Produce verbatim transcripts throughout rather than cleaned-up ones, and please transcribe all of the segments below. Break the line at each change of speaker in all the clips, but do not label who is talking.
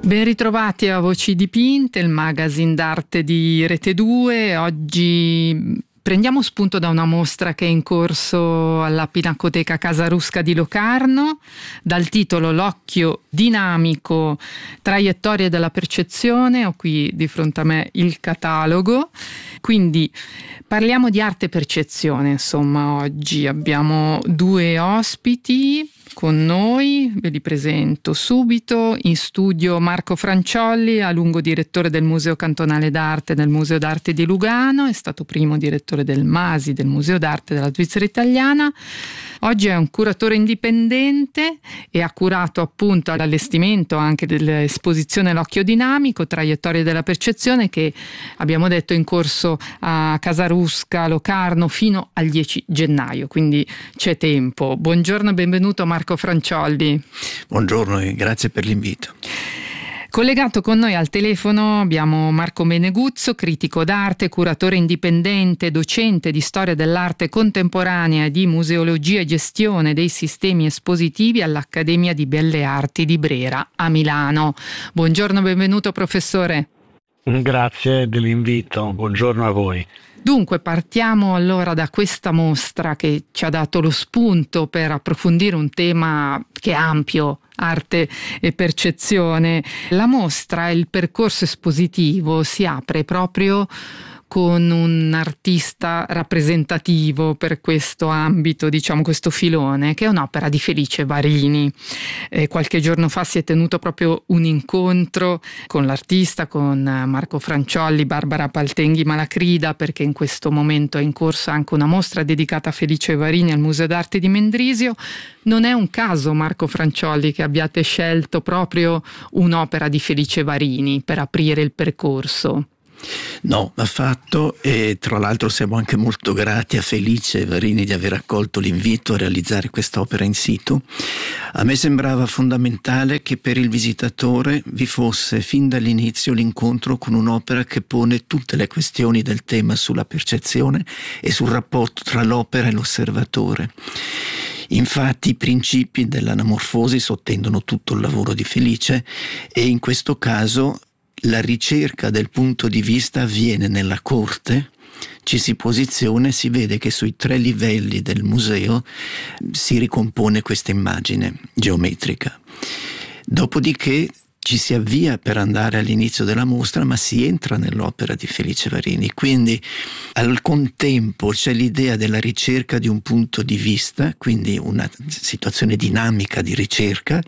Ben ritrovati a Voci Dipinte, il magazine d'arte di Rete due. Oggi prendiamo spunto da una mostra che è in corso alla Pinacoteca Casa Rusca di Locarno, dal titolo L'occhio dinamico, traiettorie della percezione. Ho qui di fronte a me il catalogo. Quindi parliamo di arte e percezione, insomma. Oggi abbiamo due ospiti con noi, ve li presento subito. In studio Marco Franciolli, a lungo direttore del Museo Cantonale d'Arte del Museo d'Arte di Lugano, è stato primo direttore del MASI, del Museo d'Arte della Svizzera Italiana. Oggi è un curatore indipendente e ha curato appunto l'allestimento anche dell'esposizione L'occhio dinamico, traiettorie della percezione, che abbiamo detto è in corso a Casa Rusca, Locarno, fino al dieci gennaio, quindi c'è tempo. Buongiorno e benvenuto Marco Franciolli.
Buongiorno e grazie per l'invito.
Collegato con noi al telefono abbiamo Marco Meneguzzo, critico d'arte, curatore indipendente, docente di storia dell'arte contemporanea e di museologia e gestione dei sistemi espositivi all'Accademia di Belle Arti di Brera a Milano. Buongiorno, benvenuto professore.
Grazie dell'invito, buongiorno a voi.
Dunque partiamo allora da questa mostra che ci ha dato lo spunto per approfondire un tema che è ampio, arte e percezione. La mostra, il percorso espositivo, si apre proprio con un artista rappresentativo per questo ambito, diciamo questo filone, che è un'opera di Felice Varini. Eh, qualche giorno fa si è tenuto proprio un incontro con l'artista, con Marco Franciolli, Barbara Paltenghi Malacrida, perché in questo momento è in corso anche una mostra dedicata a Felice Varini al Museo d'Arte di Mendrisio. Non è un caso, Marco Franciolli, che abbiate scelto proprio un'opera di Felice Varini per aprire il percorso.
No, affatto, e tra l'altro siamo anche molto grati a Felice Varini di aver accolto l'invito a realizzare quest'opera in situ. A me sembrava fondamentale che per il visitatore vi fosse fin dall'inizio l'incontro con un'opera che pone tutte le questioni del tema sulla percezione e sul rapporto tra l'opera e l'osservatore. Infatti i principi dell'anamorfosi sottendono tutto il lavoro di Felice e in questo caso la ricerca del punto di vista avviene nella corte, ci si posiziona e si vede che sui tre livelli del museo si ricompone questa immagine geometrica. Dopodiché ci si avvia per andare all'inizio della mostra, ma si entra nell'opera di Felice Varini. Quindi al contempo c'è l'idea della ricerca di un punto di vista, quindi una situazione dinamica di ricerca,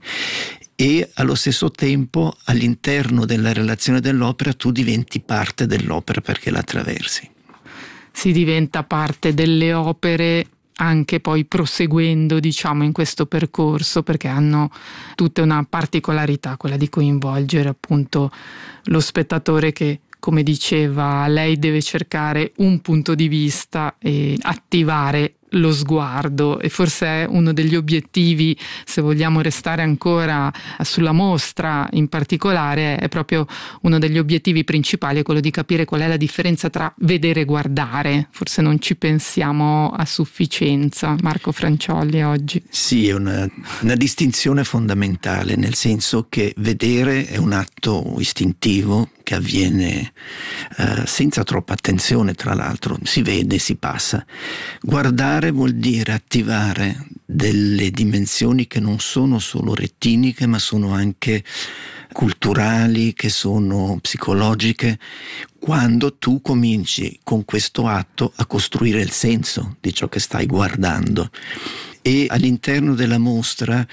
e allo stesso tempo all'interno della relazione dell'opera tu diventi parte dell'opera perché la attraversi.
Si diventa parte delle opere anche poi proseguendo, diciamo, in questo percorso, perché hanno tutta una particolarità, quella di coinvolgere appunto lo spettatore che, come diceva lei, deve cercare un punto di vista e attivare lo sguardo, e forse è uno degli obiettivi, se vogliamo restare ancora sulla mostra in particolare, è proprio uno degli obiettivi principali, è quello di capire qual è la differenza tra vedere e guardare. Forse non ci pensiamo a sufficienza, Marco Franciolli, oggi.
Sì, è una, una distinzione fondamentale, nel senso che vedere è un atto istintivo che avviene eh, senza troppa attenzione, tra l'altro, si vede, si passa. Guardare vuol dire attivare delle dimensioni che non sono solo rettiniche, ma sono anche culturali, che sono psicologiche, quando tu cominci con questo atto a costruire il senso di ciò che stai guardando. E all'interno della mostra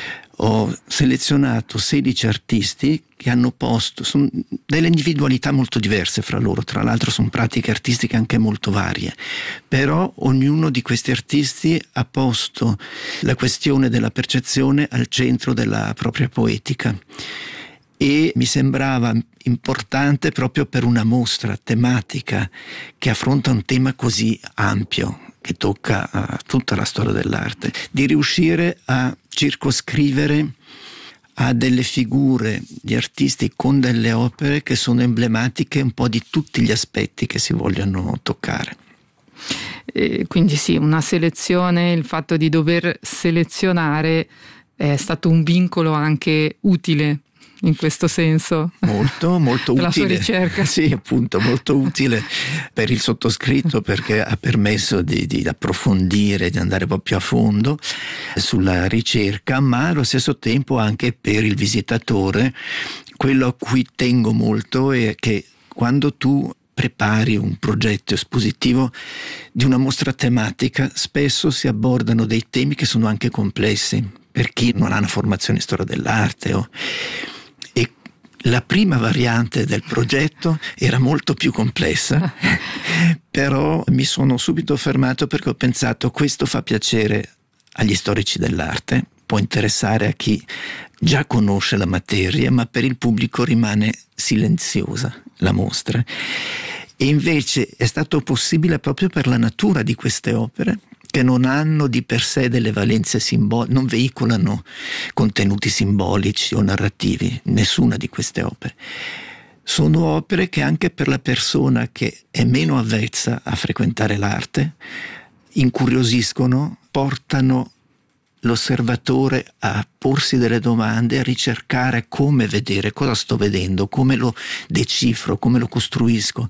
ho selezionato sedici artisti che hanno posto, sono delle individualità molto diverse fra loro, tra l'altro sono pratiche artistiche anche molto varie, però ognuno di questi artisti ha posto la questione della percezione al centro della propria poetica. E mi sembrava importante, proprio per una mostra tematica che affronta un tema così ampio, che tocca uh, tutta la storia dell'arte, di riuscire a circoscrivere a delle figure di artisti con delle opere che sono emblematiche un po' di tutti gli aspetti che si vogliono toccare.
E quindi sì, una selezione, il fatto di dover selezionare è stato un vincolo anche utile, in questo senso.
Molto, molto
per
utile.
La sua ricerca.
Sì, appunto, molto utile per il sottoscritto, perché ha permesso di, di approfondire, di andare un po' più a fondo sulla ricerca, ma allo stesso tempo anche per il visitatore. Quello a cui tengo molto è che quando tu prepari un progetto espositivo di una mostra tematica, spesso si abbordano dei temi che sono anche complessi per chi non ha una formazione in storia dell'arte. O... e la prima variante del progetto era molto più complessa, però mi sono subito fermato perché ho pensato: questo fa piacere agli storici dell'arte, può interessare a chi già conosce la materia, ma per il pubblico rimane silenziosa la mostra. E invece è stato possibile proprio per la natura di queste opere, che non hanno di per sé delle valenze simboliche, non veicolano contenuti simbolici o narrativi, nessuna di queste opere. Sono opere che anche per la persona che è meno avvezza a frequentare l'arte incuriosiscono, portano l'osservatore a porsi delle domande, a ricercare come vedere, cosa sto vedendo, come lo decifro, come lo costruisco.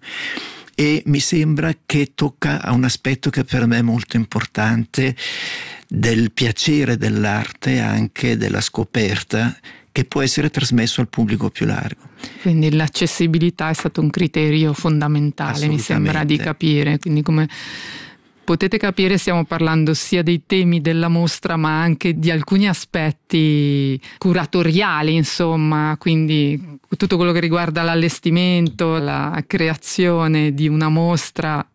E mi sembra che tocca a un aspetto che per me è molto importante del piacere dell'arte, anche della scoperta, che può essere trasmesso al pubblico più largo.
Quindi l'accessibilità è stato un criterio fondamentale, mi sembra di capire. Quindi, come potete capire, stiamo parlando sia dei temi della mostra, ma anche di alcuni aspetti curatoriali, insomma, quindi tutto quello che riguarda l'allestimento, la creazione di una mostra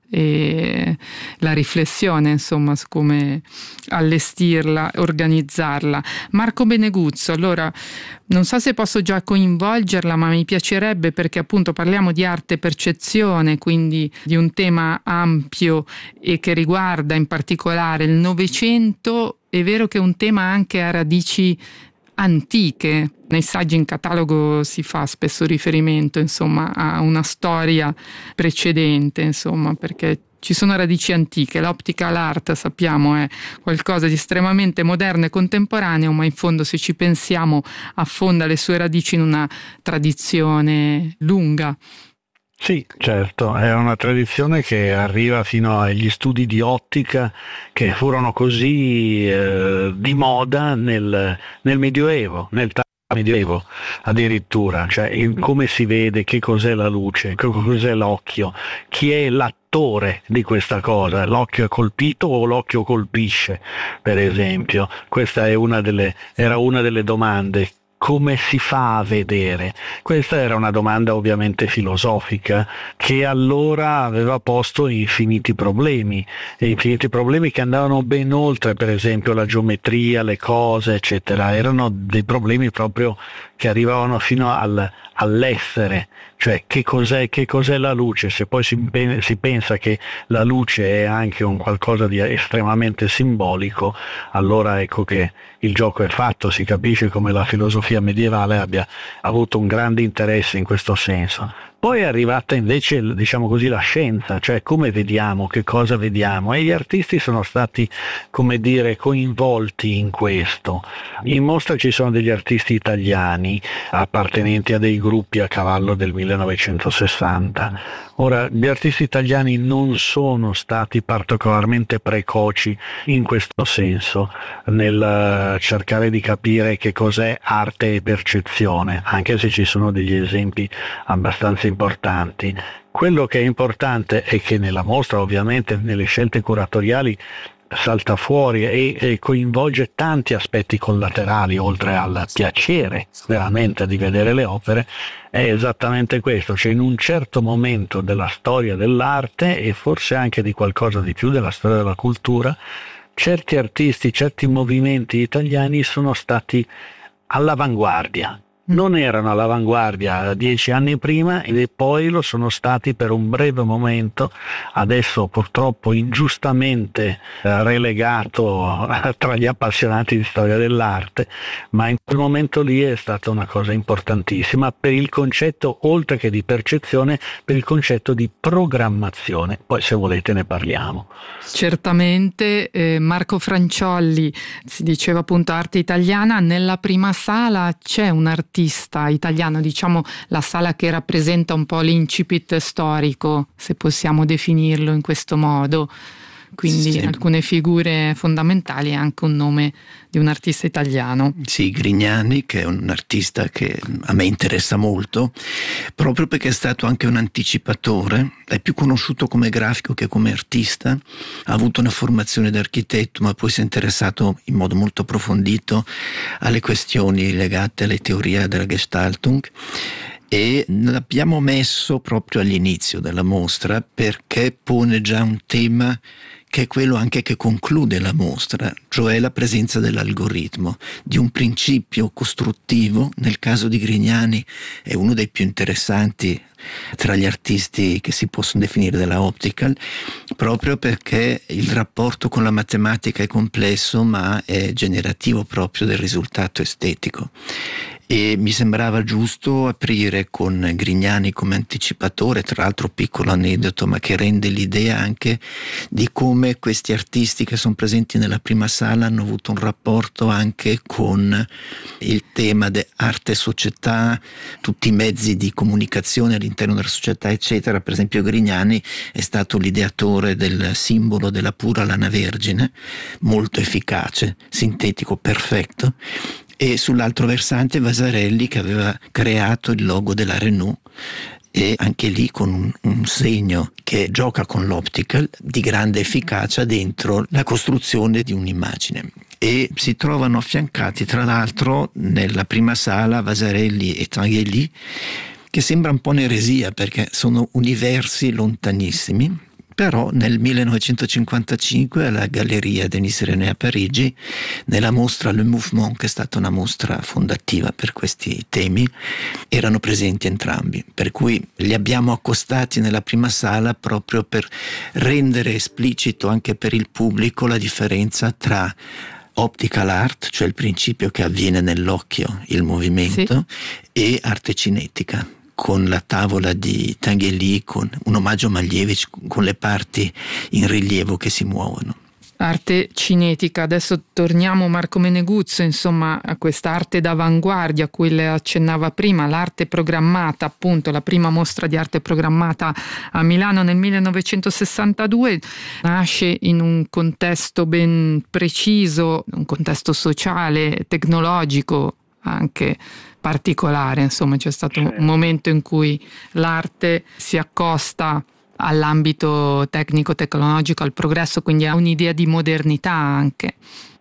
e la riflessione, insomma, su come allestirla, organizzarla. Marco Beneguzzo, allora non so se posso già coinvolgerla, ma mi piacerebbe, perché appunto parliamo di arte e percezione, quindi di un tema ampio e che riguarda in particolare il Novecento. È vero che è un tema anche a radici antiche. Nei saggi in catalogo si fa spesso riferimento, insomma, a una storia precedente, insomma, perché ci sono radici antiche. L'optical art, sappiamo, è qualcosa di estremamente moderno e contemporaneo, ma in fondo, se ci pensiamo, affonda le sue radici in una tradizione lunga.
Sì, certo, è una tradizione che arriva fino agli studi di ottica, che furono così eh, di moda nel, nel Medioevo, nel Medioevo addirittura, cioè in come si vede, che cos'è la luce, che cos'è l'occhio, chi è l'attore di questa cosa, l'occhio è colpito o l'occhio colpisce, per esempio. Questa è una delle, era una delle domande. Come si fa a vedere? Questa era una domanda ovviamente filosofica, che allora aveva posto infiniti problemi, e infiniti problemi che andavano ben oltre, per esempio, la geometria, le cose, eccetera. Erano dei problemi proprio che arrivavano fino al, all'essere, cioè che cos'è, che cos'è la luce. Se poi si, si pensa che la luce è anche un qualcosa di estremamente simbolico, allora ecco che il gioco è fatto, si capisce come la filosofia medievale abbia avuto un grande interesse in questo senso. Poi è arrivata invece, diciamo così, la scienza, cioè come vediamo, che cosa vediamo, e gli artisti sono stati, come dire, coinvolti in questo. In mostra ci sono degli artisti italiani appartenenti a dei gruppi a cavallo del millenovecentosessanta. Ora, gli artisti italiani non sono stati particolarmente precoci in questo senso, nel cercare di capire che cos'è arte e percezione, anche se ci sono degli esempi abbastanza importanti. Quello che è importante è che nella mostra, ovviamente, nelle scelte curatoriali, salta fuori e, e coinvolge tanti aspetti collaterali, oltre al piacere veramente di vedere le opere. È esattamente questo, cioè in un certo momento della storia dell'arte, e forse anche di qualcosa di più della storia della cultura, certi artisti, certi movimenti italiani sono stati all'avanguardia. Non erano all'avanguardia dieci anni prima e poi lo sono stati per un breve momento, adesso purtroppo ingiustamente eh, relegato tra gli appassionati di storia dell'arte, ma in quel momento lì è stata una cosa importantissima per il concetto, oltre che di percezione, per il concetto di programmazione. Poi se volete ne parliamo.
Certamente. eh, Marco Franciolli, si diceva appunto arte italiana, nella prima sala c'è un artista artista italiano, diciamo la sala che rappresenta un po' l'incipit storico, se possiamo definirlo in questo modo. Quindi sì, alcune figure fondamentali e anche un nome di un artista italiano.
Sì, Grignani, che è un artista che a me interessa molto, proprio perché è stato anche un anticipatore, è più conosciuto come grafico che come artista, ha avuto una formazione da architetto, ma poi si è interessato in modo molto approfondito alle questioni legate alle teorie della Gestaltung. E l'abbiamo messo proprio all'inizio della mostra perché pone già un tema che è quello anche che conclude la mostra, cioè la presenza dell'algoritmo, di un principio costruttivo. Nel caso di Grignani è uno dei più interessanti tra gli artisti che si possono definire della optical, proprio perché il rapporto con la matematica è complesso, ma è generativo proprio del risultato estetico. E mi sembrava giusto aprire con Grignani come anticipatore, tra l'altro piccolo aneddoto, ma che rende l'idea anche di come questi artisti che sono presenti nella prima sala hanno avuto un rapporto anche con il tema di arte e società, tutti i mezzi di comunicazione all'interno della società, eccetera. Per esempio Grignani è stato l'ideatore del simbolo della pura lana vergine, molto efficace, sintetico, perfetto. E sull'altro versante Vasarely, che aveva creato il logo della Renault, e anche lì con un, un segno che gioca con l'optical di grande efficacia dentro la costruzione di un'immagine. E si trovano affiancati tra l'altro nella prima sala Vasarely e Tinguely, che sembra un po' un'eresia perché sono universi lontanissimi. Però nel millenovecentocinquantacinque alla Galleria Denis René a Parigi, nella mostra Le Mouvement, che è stata una mostra fondativa per questi temi, erano presenti entrambi, per cui li abbiamo accostati nella prima sala proprio per rendere esplicito anche per il pubblico la differenza tra optical art, cioè il principio che avviene nell'occhio, il movimento, sì, e arte cinetica, con la tavola di Tinguely, con un omaggio a Malevich, con le parti in rilievo che si muovono.
Arte cinetica, adesso torniamo Marco Meneguzzo, insomma, a questa arte d'avanguardia a cui le accennava prima, l'arte programmata, appunto la prima mostra di arte programmata a Milano nel millenovecentosessantadue, nasce in un contesto ben preciso, un contesto sociale, tecnologico anche particolare, insomma c'è stato un momento in cui l'arte si accosta all'ambito tecnico-tecnologico, al progresso, quindi ha un'idea di modernità anche.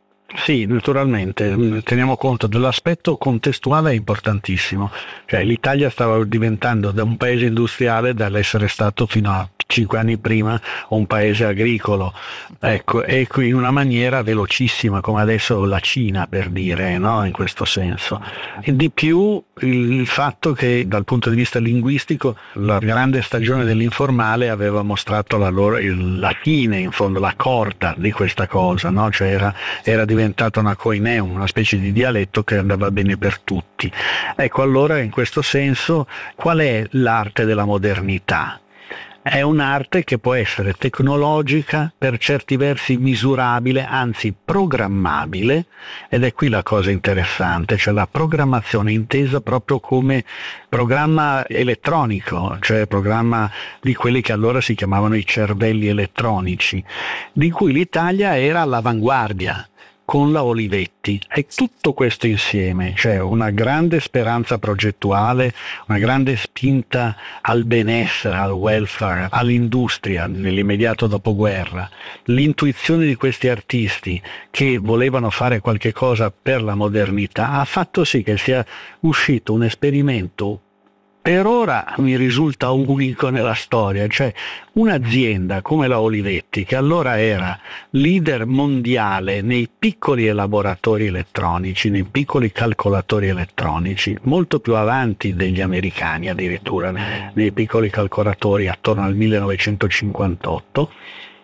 Sì, naturalmente, teniamo conto dell'aspetto contestuale, è importantissimo, cioè l'Italia stava diventando da un paese industriale dall'essere stato fino a cinque anni prima un paese agricolo, ecco, e qui in una maniera velocissima, come adesso la Cina, per dire, no? In questo senso. E di più il fatto che dal punto di vista linguistico la grande stagione dell'informale aveva mostrato la loro, il, la fine, in fondo, la corda di questa cosa, no? Cioè era, era diventata una koineum, una specie di dialetto che andava bene per tutti. Ecco, allora in questo senso qual è l'arte della modernità? È un'arte che può essere tecnologica, per certi versi misurabile, anzi programmabile, ed è qui la cosa interessante, cioè la programmazione intesa proprio come programma elettronico, cioè programma di quelli che allora si chiamavano i cervelli elettronici, di cui l'Italia era all'avanguardia con la Olivetti. E tutto questo insieme, cioè una grande speranza progettuale, una grande spinta al benessere, al welfare, all'industria nell'immediato dopoguerra, l'intuizione di questi artisti che volevano fare qualche cosa per la modernità, ha fatto sì che sia uscito un esperimento per ora mi risulta unico nella storia, cioè un'azienda come la Olivetti, che allora era leader mondiale nei piccoli elaboratori elettronici, nei piccoli calcolatori elettronici, molto più avanti degli americani addirittura, nei piccoli calcolatori attorno al millenovecentocinquantotto,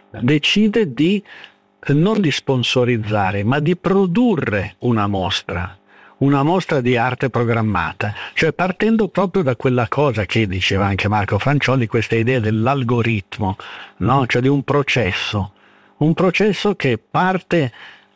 decide di non di sponsorizzare, ma di produrre una mostra. Una mostra di arte programmata, cioè partendo proprio da quella cosa che diceva anche Marco Fanciolli, questa idea dell'algoritmo, no? Cioè di un processo, un processo che parte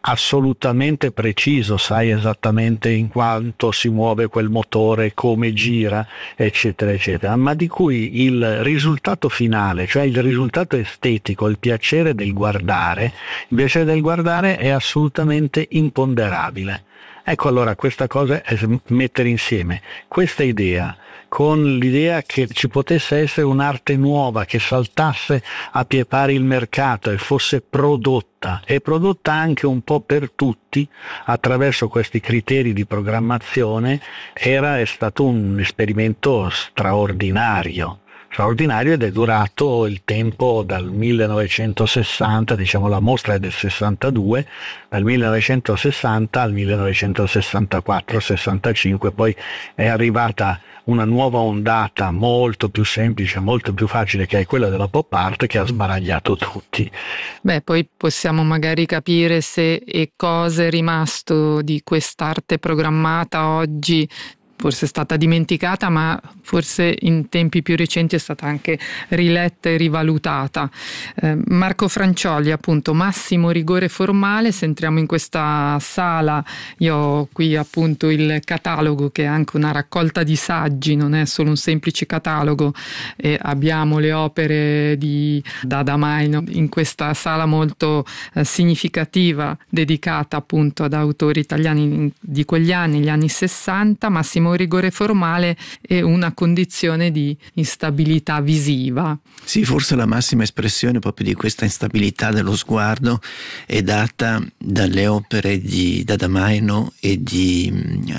assolutamente preciso, sai esattamente in quanto si muove quel motore, come gira, eccetera eccetera, ma di cui il risultato finale, cioè il risultato estetico, il piacere del guardare, il piacere del guardare è assolutamente imponderabile. Ecco, allora questa cosa è mettere insieme questa idea con l'idea che ci potesse essere un'arte nuova che saltasse a pie pari il mercato e fosse prodotta, e prodotta anche un po' per tutti attraverso questi criteri di programmazione. Era è stato un esperimento straordinario. straordinario ed è durato il tempo dal millenovecentosessanta, diciamo la mostra è del sessantadue, dal millenovecentosessanta al millenovecentosessantaquattro sessantacinque, poi è arrivata una nuova ondata molto più semplice, molto più facile, che è quella della pop art, che ha sbaragliato tutti.
Beh, poi possiamo magari capire se e cosa è rimasto di quest'arte programmata oggi. Forse è stata dimenticata, ma forse in tempi più recenti è stata anche riletta e rivalutata. Eh, Marco Francioli, appunto, massimo rigore formale. Se entriamo in questa sala, io ho qui appunto il catalogo, che è anche una raccolta di saggi, non è solo un semplice catalogo, e abbiamo le opere di Dada Maino in questa sala molto eh, significativa, dedicata appunto ad autori italiani di quegli anni, gli anni sessanta. Massimo rigore formale e una condizione di instabilità visiva.
Sì, forse la massima espressione proprio di questa instabilità dello sguardo è data dalle opere di Dada Maino e di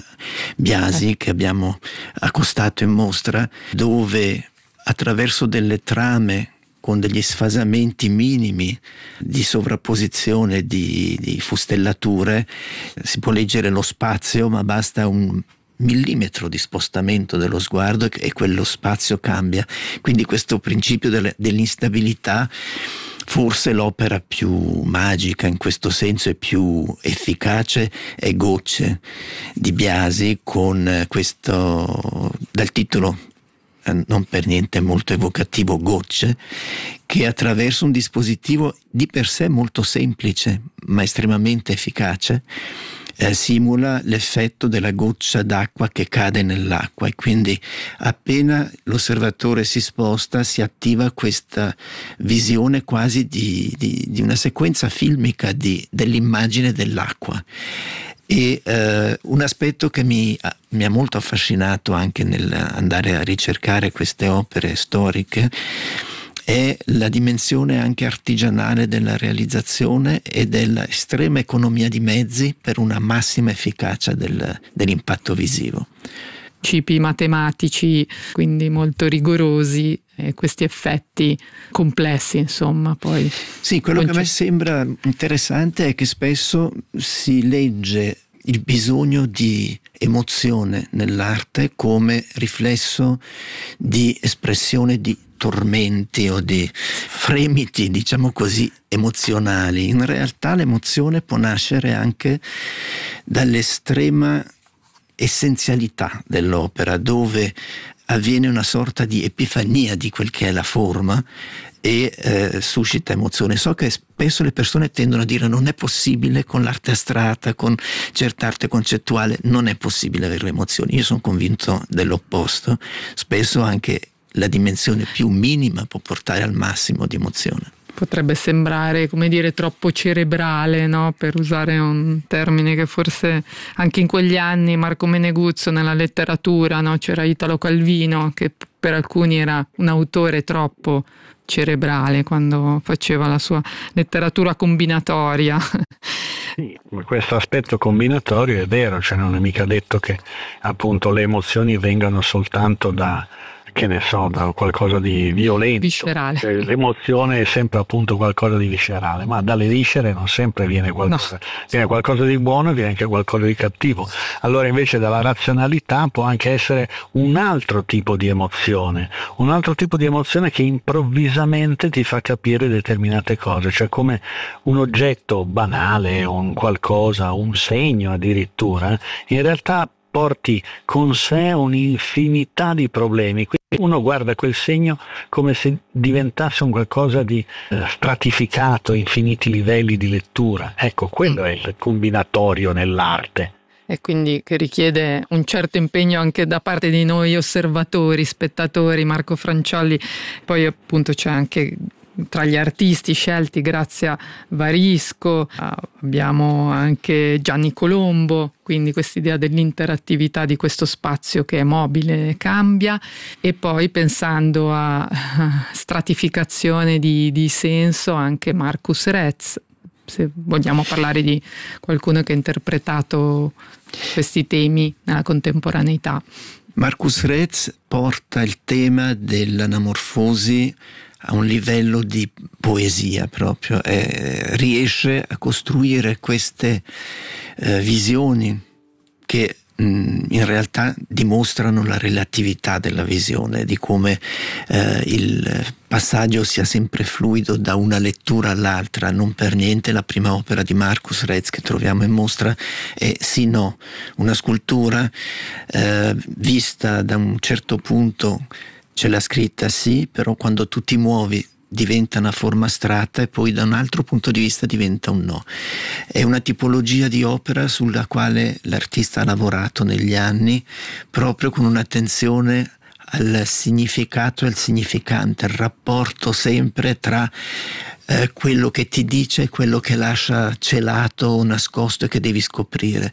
Biasi, eh. che abbiamo accostato in mostra, dove attraverso delle trame con degli sfasamenti minimi di sovrapposizione di, di fustellature si può leggere lo spazio, ma basta un millimetro di spostamento dello sguardo e quello spazio cambia. Quindi questo principio delle, dell'instabilità, forse l'opera più magica in questo senso e più efficace è Gocce di Biasi, con questo, dal titolo non per niente molto evocativo, Gocce, che attraverso un dispositivo di per sé molto semplice ma estremamente efficace Eh, simula l'effetto della goccia d'acqua che cade nell'acqua, e quindi appena l'osservatore si sposta si attiva questa visione quasi di, di, di una sequenza filmica di, dell'immagine dell'acqua. E eh, un aspetto che mi, mi ha molto affascinato anche nell'andare a ricercare queste opere storiche è la dimensione anche artigianale della realizzazione e dell'estrema economia di mezzi per una massima efficacia del, dell'impatto visivo.
Principi matematici, quindi molto rigorosi, e questi effetti complessi, insomma. Poi
sì, quello che a me sembra interessante è che spesso si legge il bisogno di emozione nell'arte come riflesso di espressione di tormenti o di fremiti, diciamo così, emozionali. In realtà l'emozione può nascere anche dall'estrema essenzialità dell'opera, dove avviene una sorta di epifania di quel che è la forma e eh, suscita emozione. So che spesso le persone tendono a dire non è possibile con l'arte astratta, con certa arte concettuale, non è possibile avere le emozioni. Io sono convinto dell'opposto. Spesso anche la dimensione più minima può portare al massimo di emozione.
Potrebbe sembrare, come dire, troppo cerebrale, no? Per usare un termine che forse anche in quegli anni Marco Meneguzzo nella letteratura, no? C'era Italo Calvino che per alcuni era un autore troppo cerebrale quando faceva la sua letteratura combinatoria.
Sì, questo aspetto combinatorio è vero, cioè non è mica detto che appunto le emozioni vengano soltanto da, che ne so, da qualcosa di violento.
Viscerale.
Cioè, l'emozione è sempre appunto qualcosa di viscerale, ma dalle viscere non sempre viene qualcosa, no. Viene qualcosa di buono e viene anche qualcosa di cattivo. Allora invece dalla razionalità può anche essere un altro tipo di emozione, un altro tipo di emozione che improvvisamente ti fa capire determinate cose, cioè come un oggetto banale, un qualcosa, un segno addirittura, in realtà porti con sé un'infinità di problemi. Quindi uno guarda quel segno come se diventasse un qualcosa di eh, stratificato, infiniti livelli di lettura. Ecco, quello è il combinatorio nell'arte.
E quindi che richiede un certo impegno anche da parte di noi osservatori, spettatori. Marco Franciolli, poi appunto c'è anche tra gli artisti scelti Grazia Varisco, abbiamo anche Gianni Colombo, quindi quest'idea dell'interattività di questo spazio che è mobile, cambia, e poi pensando a stratificazione di, di senso anche Marcus Retz, se vogliamo parlare di qualcuno che ha interpretato questi temi nella contemporaneità.
Marcus Retz porta il tema dell'anamorfosi a un livello di poesia proprio, eh, riesce a costruire queste eh, visioni che mh, in realtà dimostrano la relatività della visione, di come eh, il passaggio sia sempre fluido da una lettura all'altra. Non per niente la prima opera di Marcus Retz che troviamo in mostra è Sì No, una scultura eh, vista da un certo punto. C'è la scritta sì, però quando tu ti muovi diventa una forma astratta e poi da un altro punto di vista diventa un no. È una tipologia di opera sulla quale l'artista ha lavorato negli anni, proprio con un'attenzione al significato e al significante, il rapporto sempre tra eh, quello che ti dice e quello che lascia celato o nascosto e che devi scoprire.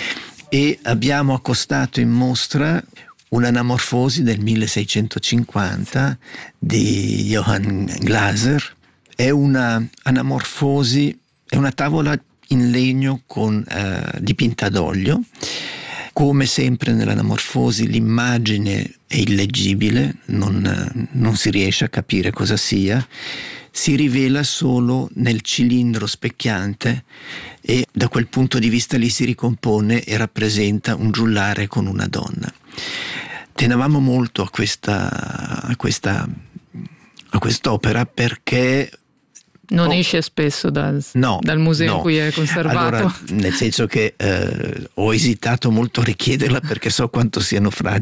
E abbiamo accostato in mostra un'anamorfosi del milleseicentocinquanta di Johann Glaser. È una anamorfosi, è una tavola in legno con eh, dipinta d'olio. Come sempre nell'anamorfosi l'immagine è illeggibile, non, non si riesce a capire cosa sia, si rivela solo nel cilindro specchiante e da quel punto di vista lì si ricompone e rappresenta un giullare con una donna. Tenevamo molto a questa, a questa, a quest'opera perché
non
oh,
esce spesso dal,
no,
dal museo
no.
in cui è conservato.
Allora, nel senso che eh, ho esitato molto a richiederla perché so quanto siano fragili